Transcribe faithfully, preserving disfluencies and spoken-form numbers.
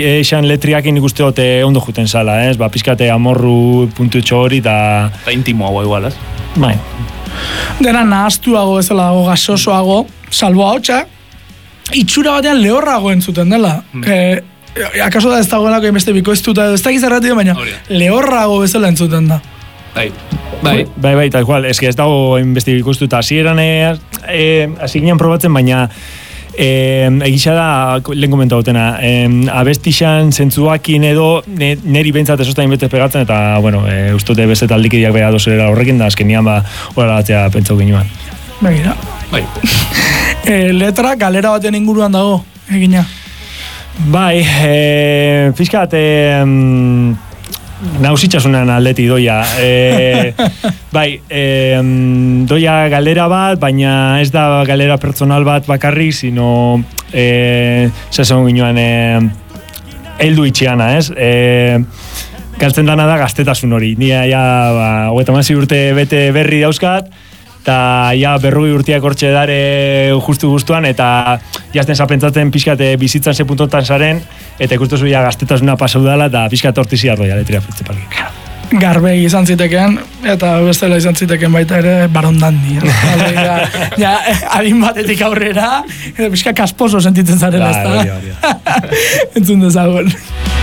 Eixan letriakin ikuste dute ondo juten zala, ez? Ba, pizkate amorru puntutxo hori, eta... Eta intimoago igual, ez? Bai. Dena nahaztuago bezala dago, gasosoago, salbo haotxa, itxura batean lehorrago entzuten dela. Mm. E, akaso da ez dagoelako inbeste bikoiztuta, ez da gizarratio, baina lehorrago bezala entzuten da. Bai, bai, bai, bai, tal cual, eski ez dago inbeste bikoiztuta, hasieran hasi ginen probatzen, baina Eh, egisa da, lehen komenta dutena, eh, abestixan zentzuakin edo ne, neri bentsat esostain bete pegatzen, eta, bueno, e, ustote beste taldikideak beha dozera horrekin da, azkenian ba, horrela batzea pentsau ginuan. Begira. Bai. E, letra galera baten inguruan dago, egina. Bai, e, pixkat, e, nausitxasunan aldeti doia. E, bai, e, doia galera bat, baina ez da galera pertsonal bat bakarrik, sino e, zesan ginoan e, heldu itxiana, ez? E, galtzen dana da gaztetasun hori. Nia ja, ba, hogeita hamazazpi urte bete berri dauzkat, eta ja berrogei urteak hortxe dare justu-justuan, eta jazten zapentzaten pixkat bizitzan ze puntotan zaren, eta ikustu ja gaztetasuna pasau dela, eta pixkat hortizi arroia letria principalki. Garbegi izan zitekeen, eta bestela izan zitekeen baita ere barondandi. Ja, ja, adin batetik aurrera, eta pixka kasposo sentitzen zarela, ez da? Entzun dezagun.